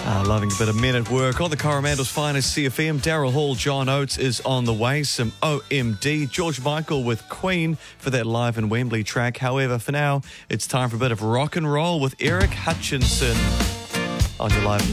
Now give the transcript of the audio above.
Loving a bit of Men at Work on the Coromandel's finest CFM. Daryl Hall, John Oates is on the way. Some OMD. George Michael with Queen for that live in Wembley track. However, for now, it's time for a bit of rock and roll with Eric Hutchinson on your live